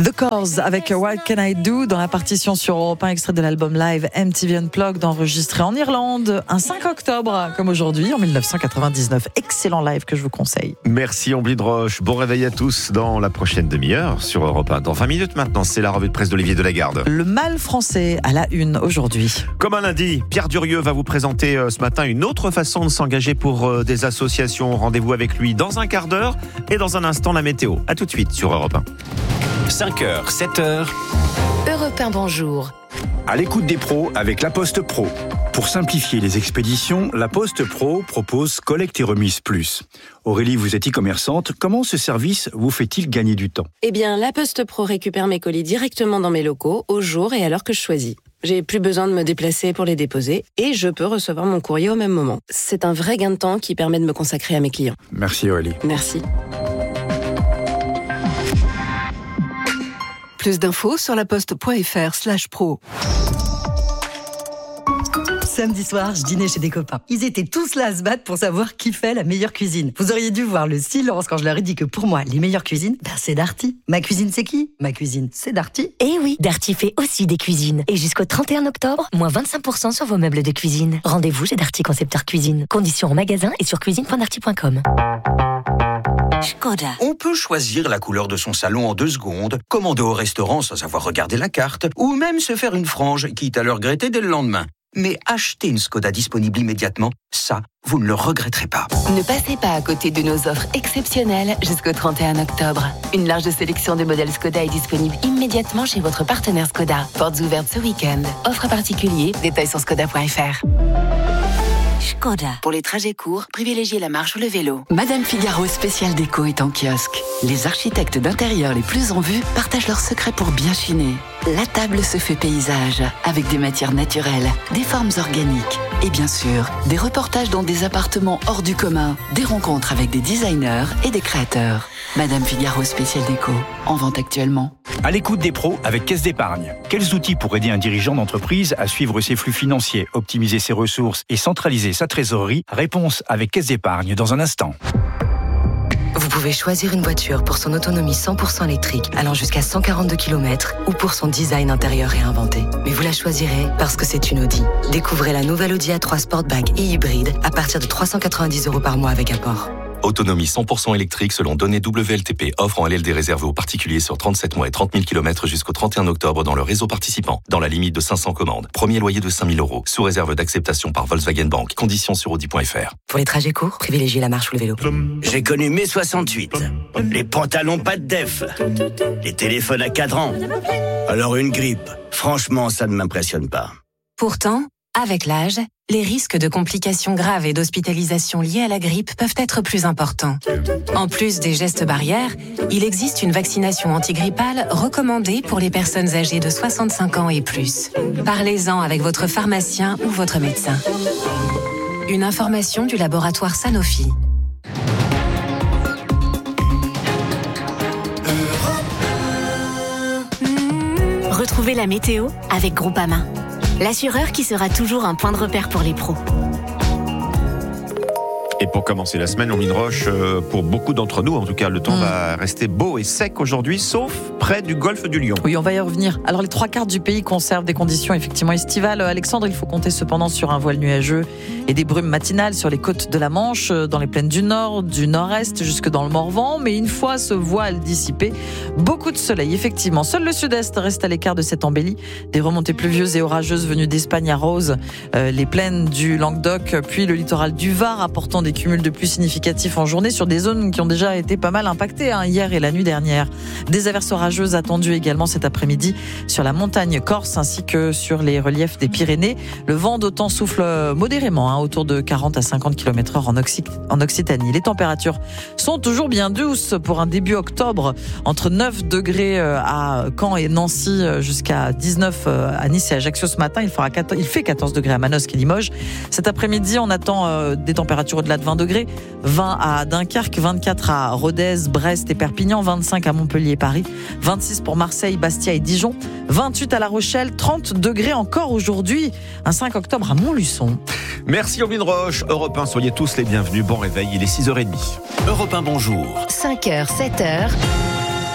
The Cause avec What Can I Do dans la partition sur Europe 1, extrait de l'album live MTV Unplugged enregistré en Irlande un 5 octobre comme aujourd'hui en 1999. Excellent live que je vous conseille. Merci Omblin Roche. Bon réveil à tous dans la prochaine demi-heure sur Europe 1. Dans 20 minutes maintenant, c'est la revue de presse d'Olivier Delagarde. Le mal français à la une aujourd'hui. Comme un lundi, Pierre Durieux va vous présenter ce matin une autre façon de s'engager pour des associations. Rendez-vous avec lui dans un quart d'heure et dans un instant la météo. À tout de suite sur Europe 1. 5h, 7h. Europe 1, bonjour. À l'écoute des pros avec La Poste Pro. Pour simplifier les expéditions, La Poste Pro propose Collecte et Remise Plus. Aurélie, vous êtes e-commerçante. Comment ce service vous fait-il gagner du temps ? Eh bien, La Poste Pro récupère mes colis directement dans mes locaux, au jour et à l'heure que je choisis. J'ai plus besoin de me déplacer pour les déposer et je peux recevoir mon courrier au même moment. C'est un vrai gain de temps qui permet de me consacrer à mes clients. Merci Aurélie. Merci. Plus d'infos sur laposte.fr/pro. Samedi soir, je dînais chez des copains. Ils étaient tous là à se battre pour savoir qui fait la meilleure cuisine. Vous auriez dû voir le silence quand je leur ai dit que pour moi, les meilleures cuisines, c'est Darty. Ma cuisine, c'est qui ? Ma cuisine, c'est Darty. Eh oui, Darty fait aussi des cuisines. Et jusqu'au 31 octobre, moins 25% sur vos meubles de cuisine. Rendez-vous chez Darty Concepteur Cuisine. Conditions en magasin et sur cuisine.darty.com. Škoda. On peut choisir la couleur de son salon en 2 secondes, commander au restaurant sans avoir regardé la carte, ou même se faire une frange, quitte à le regretter dès le lendemain. Mais acheter une Škoda disponible immédiatement, ça, vous ne le regretterez pas. Ne passez pas à côté de nos offres exceptionnelles jusqu'au 31 octobre. Une large sélection de modèles Škoda est disponible immédiatement chez votre partenaire Škoda. Portes ouvertes ce week-end. Offre particulier, détails sur škoda.fr. Škoda. Pour les trajets courts, privilégiez la marche ou le vélo. Madame Figaro Spécial Déco est en kiosque. Les architectes d'intérieur les plus en vue partagent leurs secrets pour bien chiner. La table se fait paysage, avec des matières naturelles, des formes organiques et bien sûr, des reportages dans des appartements hors du commun, des rencontres avec des designers et des créateurs. Madame Figaro Spécial Déco, en vente actuellement. À l'écoute des pros avec Caisse d'Épargne. Quels outils pour aider un dirigeant d'entreprise à suivre ses flux financiers, optimiser ses ressources et centraliser sa trésorerie ? Réponse avec Caisse d'Épargne dans un instant. Vous pouvez choisir une voiture pour son autonomie 100% électrique, allant jusqu'à 142 km, ou pour son design intérieur réinventé. Mais vous la choisirez parce que c'est une Audi. Découvrez la nouvelle Audi A3 Sportback et hybride à partir de 390 € par mois avec apport. Autonomie 100% électrique selon données WLTP. Offre en LLD réservée aux particuliers sur 37 mois et 30 000 km jusqu'au 31 octobre dans le réseau participant. Dans la limite de 500 commandes. Premier loyer de 5 000 €. Sous réserve d'acceptation par Volkswagen Bank. Conditions sur audi.fr. Pour les trajets courts, privilégiez la marche ou le vélo. J'ai connu mai 68. Les pantalons pas de def. Les téléphones à cadran. Alors une grippe. Franchement, ça ne m'impressionne pas. Pourtant, avec l'âge, les risques de complications graves et d'hospitalisation liées à la grippe peuvent être plus importants. En plus des gestes barrières, il existe une vaccination antigrippale recommandée pour les personnes âgées de 65 ans et plus. Parlez-en avec votre pharmacien ou votre médecin. Une information du laboratoire Sanofi. Retrouvez la météo avec Groupama. L'assureur qui sera toujours un point de repère pour les pros. Et pour commencer la semaine, Omblin Roche, pour beaucoup d'entre nous, en tout cas, le temps va rester beau et sec aujourd'hui, sauf près du golfe du Lion. Oui, on va y revenir. Alors, les 3/4 du pays conservent des conditions effectivement estivales. Alexandre, il faut compter cependant sur un voile nuageux et des brumes matinales sur les côtes de la Manche, dans les plaines du Nord, du Nord-Est, jusque dans le Morvan. Mais une fois ce voile dissipé, beaucoup de soleil, effectivement. Seul le Sud-Est reste à l'écart de cette embellie. Des remontées pluvieuses et orageuses venues d'Espagne arrosent les plaines du Languedoc, puis le littoral du Var, apportant des cumuls de pluie significatifs en journée sur des zones qui ont déjà été pas mal impactées hier et la nuit dernière. Des averses orageuses attendues également cet après-midi sur la montagne corse ainsi que sur les reliefs des Pyrénées. Le vent d'autant souffle modérément, autour de 40 à 50 km/h en Occitanie. Les températures sont toujours bien douces pour un début octobre, entre 9 degrés à Caen et Nancy jusqu'à 19 à Nice et Ajaccio ce matin. Il fait 14 degrés à Manosque et Limoges. Cet après-midi, on attend des températures au-delà de 20 degrés, 20 à Dunkerque, 24 à Rodez, Brest et Perpignan, 25 à Montpellier et Paris, 26 pour Marseille, Bastia et Dijon, 28 à La Rochelle, 30 degrés encore aujourd'hui, un 5 octobre à Montluçon. Merci Omblin Roche. Europe 1, soyez tous les bienvenus. Bon réveil, il est 6h30. Europe 1, bonjour. 5h, 7h.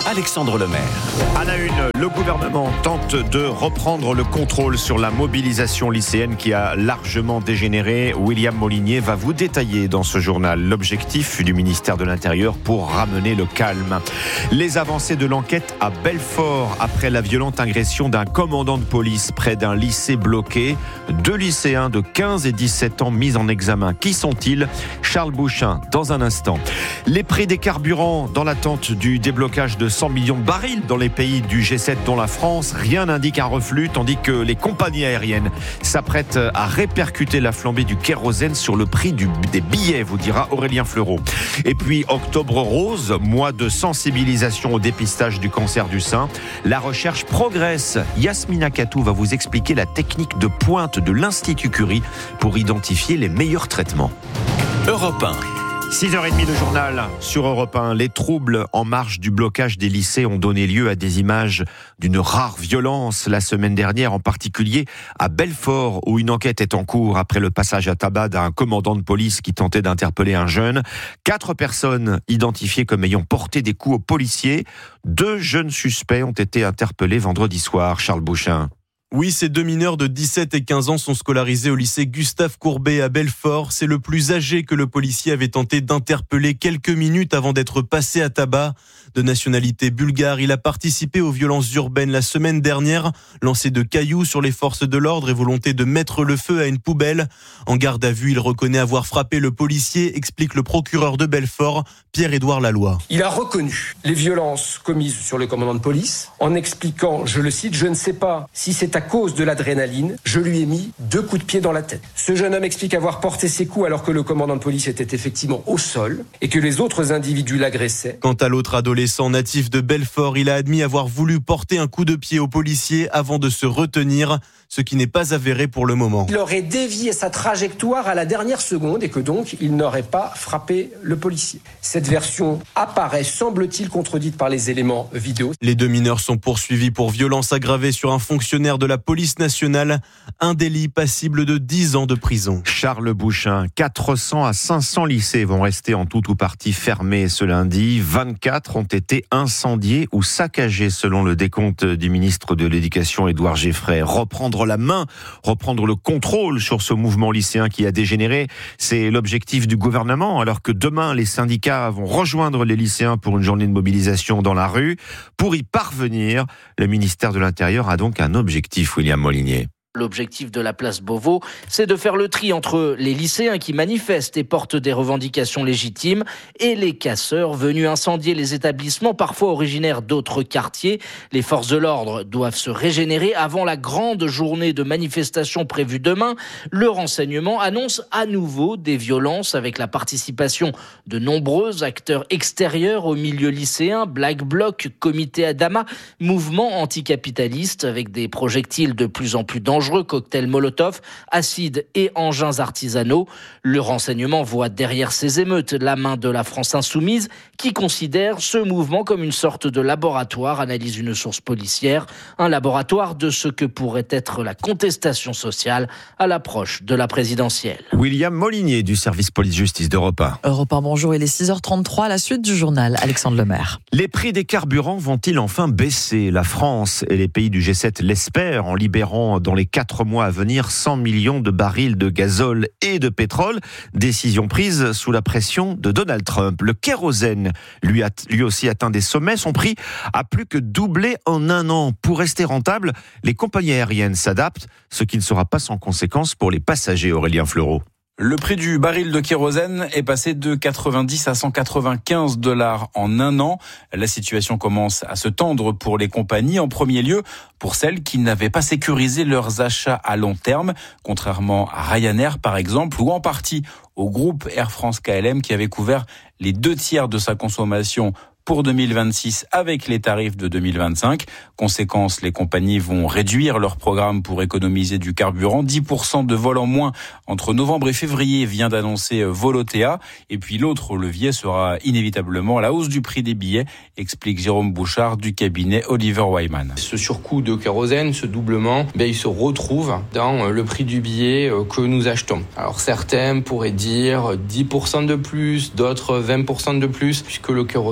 Alexandre Lemaire. À la une, le gouvernement tente de reprendre le contrôle sur la mobilisation lycéenne qui a largement dégénéré. William Molinier va vous détailler dans ce journal l'objectif du ministère de l'Intérieur pour ramener le calme. Les avancées de l'enquête à Belfort après la violente agression d'un commandant de police près d'un lycée bloqué. 2 lycéens de 15 et 17 ans mis en examen. Qui sont-ils ? Charles Bouchin, dans un instant. Les prix des carburants dans l'attente du déblocage de 100 millions de barils dans les pays du G7 dont la France. Rien n'indique un reflux, tandis que les compagnies aériennes s'apprêtent à répercuter la flambée du kérosène sur le prix des billets, vous dira Aurélien Fleureau. Et puis Octobre Rose, mois de sensibilisation au dépistage du cancer du sein. La recherche progresse. Yasmina Katou va vous expliquer la technique de pointe de l'Institut Curie pour identifier les meilleurs traitements. Europe 1. 6h30 de journal sur Europe 1. Les troubles en marge du blocage des lycées ont donné lieu à des images d'une rare violence la semaine dernière, en particulier à Belfort, où une enquête est en cours après le passage à tabac d'un commandant de police qui tentait d'interpeller un jeune. 4 personnes identifiées comme ayant porté des coups aux policiers. 2 jeunes suspects ont été interpellés vendredi soir. Charles Bouchin. Oui, ces 2 mineurs de 17 et 15 ans sont scolarisés au lycée Gustave Courbet à Belfort. C'est le plus âgé que le policier avait tenté d'interpeller quelques minutes avant d'être passé à tabac. De nationalité bulgare, il a participé aux violences urbaines la semaine dernière, lancé de cailloux sur les forces de l'ordre et volonté de mettre le feu à une poubelle. En garde à vue, il reconnaît avoir frappé le policier, explique le procureur de Belfort, Pierre-Édouard Laloy. Il a reconnu les violences commises sur le commandant de police en expliquant, je le cite, « Je ne sais pas si c'est à cause de l'adrénaline, je lui ai mis 2 coups de pied dans la tête. » Ce jeune homme explique avoir porté ses coups alors que le commandant de police était effectivement au sol et que les autres individus l'agressaient. Quant à l'autre adolescent natif de Belfort, il a admis avoir voulu porter un coup de pied au policier avant de se retenir, ce qui n'est pas avéré pour le moment. Il aurait dévié sa trajectoire à la dernière seconde et que donc il n'aurait pas frappé le policier. Cette version apparaît, semble-t-il, contredite par les éléments vidéo. Les 2 mineurs sont poursuivis pour violence aggravée sur un fonctionnaire de la police nationale, un délit passible de 10 ans de prison. Charles Bouchin, 400 à 500 lycées vont rester en tout ou partie fermés ce lundi. 24 ont été incendiés ou saccagés selon le décompte du ministre de l'Éducation Édouard Geffray. Reprendre la main, reprendre le contrôle sur ce mouvement lycéen qui a dégénéré, c'est l'objectif du gouvernement, alors que demain les syndicats vont rejoindre les lycéens pour une journée de mobilisation dans la rue. Pour y parvenir, le ministère de l'Intérieur a donc un objectif, William Molinier. L'objectif de la place Beauvau, c'est de faire le tri entre les lycéens qui manifestent et portent des revendications légitimes et les casseurs venus incendier les établissements, parfois originaires d'autres quartiers. Les forces de l'ordre doivent se régénérer avant la grande journée de manifestation prévue demain. Le renseignement annonce à nouveau des violences avec la participation de nombreux acteurs extérieurs au milieu lycéen, Black Bloc, Comité Adama, mouvement anticapitaliste avec des projectiles de plus en plus dangereux, cocktails Molotov, acides et engins artisanaux. Le renseignement voit derrière ces émeutes la main de la France insoumise qui considère ce mouvement comme une sorte de laboratoire, analyse une source policière, un laboratoire de ce que pourrait être la contestation sociale à l'approche de la présidentielle. William Molinier du service police-justice d'Europe 1. Europe 1, bonjour, il est 6h33, à la suite du journal, Alexandre Lemaire. Les prix des carburants vont-ils enfin baisser ? La France et les pays du G7 l'espèrent en libérant dans les 4 mois à venir 100 millions de barils de gazole et de pétrole. Décision prise sous la pression de Donald Trump. Le kérosène, lui aussi atteint des sommets. Son prix a plus que doublé en un an. Pour rester rentable, les compagnies aériennes s'adaptent, ce qui ne sera pas sans conséquence pour les passagers, Aurélien Fleureau. Le prix du baril de kérosène est passé de 90 à 195 $ en un an. La situation commence à se tendre pour les compagnies, en premier lieu pour celles qui n'avaient pas sécurisé leurs achats à long terme, contrairement à Ryanair par exemple, ou en partie au groupe Air France KLM qui avait couvert les 2/3 de sa consommation pour 2026 avec les tarifs de 2025. Conséquence, les compagnies vont réduire leur programme pour économiser du carburant. 10% de vols en moins entre novembre et février vient d'annoncer Volotea. Et puis l'autre levier sera inévitablement la hausse du prix des billets, explique Jérôme Bouchard du cabinet Oliver Wyman. Ce surcoût de kérosène, ce doublement, il se retrouve dans le prix du billet que nous achetons. Alors certains pourraient dire 10% de plus, d'autres 20% de plus, puisque le kérosène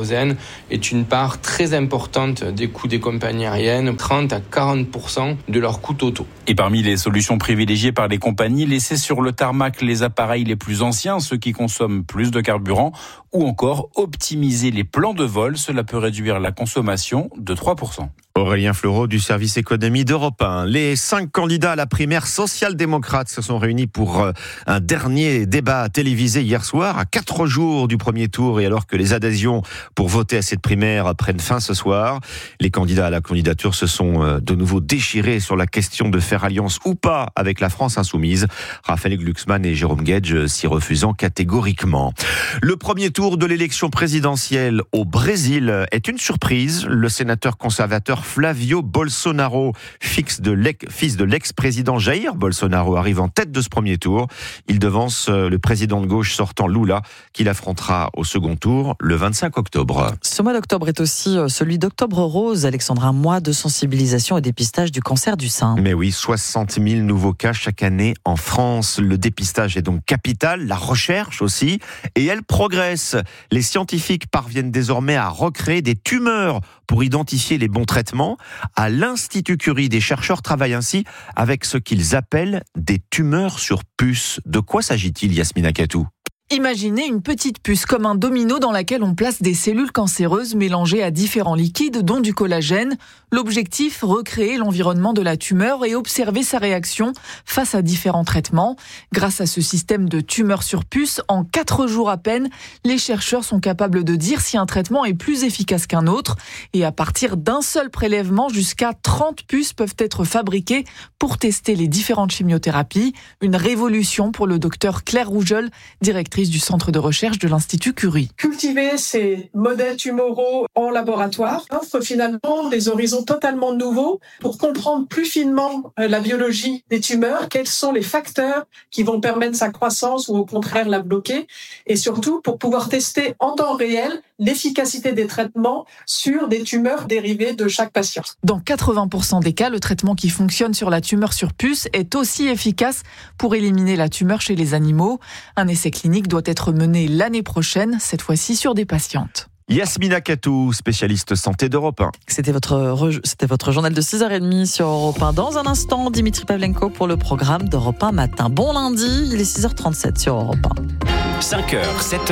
est une part très importante des coûts des compagnies aériennes, 30 à 40% de leurs coûts totaux. Et parmi les solutions privilégiées par les compagnies, laisser sur le tarmac les appareils les plus anciens, ceux qui consomment plus de carburant, ou encore optimiser les plans de vol. Cela peut réduire la consommation de 3%. Aurélien Fleureau du service économie d'Europe 1. Les 5 candidats à la primaire social-démocrate se sont réunis pour un dernier débat télévisé hier soir, à 4 jours du premier tour, et alors que les adhésions pour voter à cette primaire prennent fin ce soir. Les candidats à la candidature se sont de nouveau déchirés sur la question de faire alliance ou pas avec la France insoumise. Raphaël Glucksmann et Jérôme Guedj s'y refusant catégoriquement. Le premier tour de l'élection présidentielle au Brésil est une surprise. Le sénateur conservateur Flavio Bolsonaro, fils de l'ex-président Jair Bolsonaro, arrive en tête de ce premier tour. Il devance le président de gauche sortant Lula, qu'il affrontera au second tour le 25 octobre. Ce mois d'octobre est aussi celui d'Octobre Rose, Alexandre, un mois de sensibilisation et dépistage du cancer du sein. Mais oui, 60 000 nouveaux cas chaque année en France. Le dépistage est donc capital, la recherche aussi, et elle progresse. Les scientifiques parviennent désormais à recréer des tumeurs pour identifier les bons traitements. À l'Institut Curie, des chercheurs travaillent ainsi avec ce qu'ils appellent des tumeurs sur puce. De quoi s'agit-il, Yasmina Katou ? Imaginez une petite puce comme un domino dans laquelle on place des cellules cancéreuses mélangées à différents liquides, dont du collagène. L'objectif, recréer l'environnement de la tumeur et observer sa réaction face à différents traitements. Grâce à ce système de tumeur sur puce, en 4 jours à peine, les chercheurs sont capables de dire si un traitement est plus efficace qu'un autre. Et à partir d'un seul prélèvement, jusqu'à 30 puces peuvent être fabriquées pour tester les différentes chimiothérapies. Une révolution pour le docteur Claire Rougeol, directrice du centre de recherche de l'Institut Curie. Cultiver ces modèles tumoraux en laboratoire offre finalement des horizons totalement nouveaux pour comprendre plus finement la biologie des tumeurs, quels sont les facteurs qui vont permettre sa croissance ou au contraire la bloquer, et surtout pour pouvoir tester en temps réel l'efficacité des traitements sur des tumeurs dérivées de chaque patient. Dans 80% des cas, le traitement qui fonctionne sur la tumeur sur puce est aussi efficace pour éliminer la tumeur chez les animaux. Un essai clinique doit être mené l'année prochaine, cette fois-ci sur des patientes. Yasmina Katou, spécialiste santé d'Europe 1. C'était votre journal de 6h30 sur Europe 1. Dans un instant, Dimitri Pavlenko pour le programme d'Europe 1 matin. Bon lundi, il est 6h37 sur Europe 1. 5h, 7h.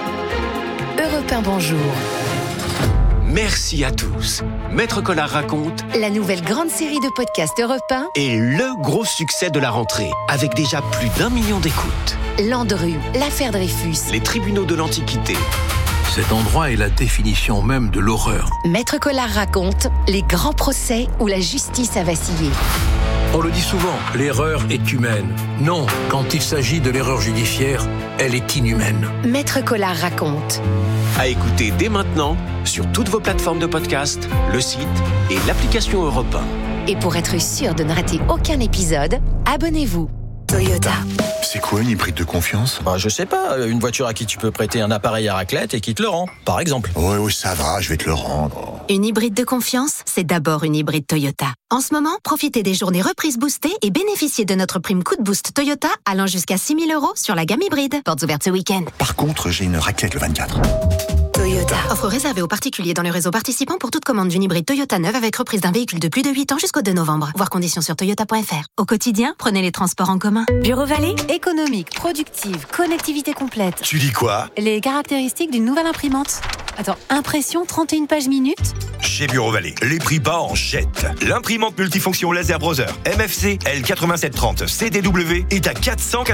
Europe 1, bonjour. Merci à tous. Maître Collard raconte la nouvelle grande série de podcasts Europe 1 et le gros succès de la rentrée, avec déjà plus d'1 million d'écoutes. Landru, l'affaire Dreyfus, les tribunaux de l'Antiquité. Cet endroit est la définition même de l'horreur. Maître Collard raconte les grands procès où la justice a vacillé. On le dit souvent, l'erreur est humaine. Non, quand il s'agit de l'erreur judiciaire, elle est inhumaine. Maître Collard raconte. À écouter dès maintenant sur toutes vos plateformes de podcast, le site et l'application Europe 1. Et pour être sûr de ne rater aucun épisode, abonnez-vous. Toyota. C'est quoi une hybride de confiance ? Je sais pas, une voiture à qui tu peux prêter un appareil à raclette et qui te le rend, par exemple. Oui, ça va, je vais te le rendre. Une hybride de confiance, c'est d'abord une hybride Toyota. En ce moment, profitez des journées reprises boostées et bénéficiez de notre prime coup de boost Toyota allant jusqu'à 6 000 € sur la gamme hybride. Portes ouvertes ce week-end. Par contre, j'ai une raclette le 24. Toyota. Offre réservée aux particuliers dans le réseau participant pour toute commande d'une hybride Toyota neuve avec reprise d'un véhicule de plus de 8 ans jusqu'au 2 novembre. Voir conditions sur toyota.fr. Au quotidien, prenez les transports en commun. Bureau Vallée, économique, productive, connectivité complète. Tu dis quoi ? Les caractéristiques d'une nouvelle imprimante. Attends, impression 31 pages minutes ? Chez Bureau Vallée, les prix bas en jette. L'imprimante multifonction laser browser MFC L8730 CDW est à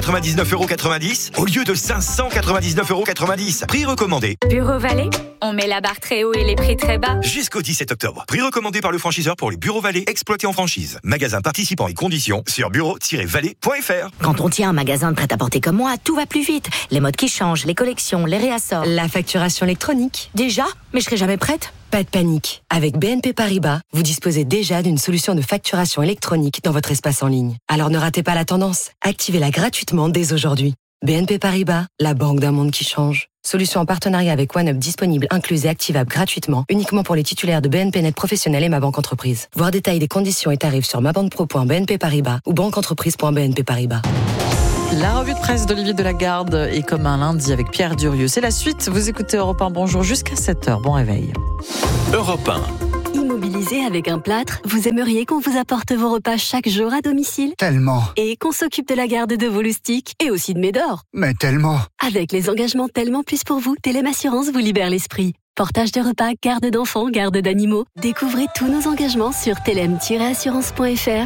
499,90 € au lieu de 599,90 €. Prix recommandé. Bureau Vallée, on met la barre très haut et les prix très bas. Jusqu'au 17 octobre. Prix recommandé par le franchiseur pour les Bureaux Vallée exploités en franchise. Magasin participant et conditions sur bureau-vallée.fr. Quand on tient un magasin de prêt-à-porter comme moi, tout va plus vite. Les modes qui changent, les collections, les réassorts, la facturation électronique. Déjà ? Mais je serai jamais prête ? Pas de panique. Avec BNP Paribas, vous disposez déjà d'une solution de facturation électronique dans votre espace en ligne. Alors ne ratez pas la tendance. Activez-la gratuitement dès aujourd'hui. BNP Paribas, la banque d'un monde qui change. Solution en partenariat avec OneUp disponible, incluse et activable gratuitement, uniquement pour les titulaires de BNP Net Professionnel et Ma Banque Entreprise. Voir détail des conditions et tarifs sur mabanquepro.bnp Paribas ou banqueentreprise.bnp Paribas. La revue de presse d'Olivier Delagarde est comme un lundi avec Pierre Durieux. C'est la suite. Vous écoutez Europe 1. Bonjour jusqu'à 7h. Bon réveil. Europe 1. Immobilisé avec un plâtre, vous aimeriez qu'on vous apporte vos repas chaque jour à domicile ? Tellement. Et qu'on s'occupe de la garde de vos loustiques et aussi de Médor ? Mais tellement. Avec les engagements Tellement Plus pour vous, Telem Assurance vous libère l'esprit. Portage de repas, garde d'enfants, garde d'animaux. Découvrez tous nos engagements sur telem-assurance.fr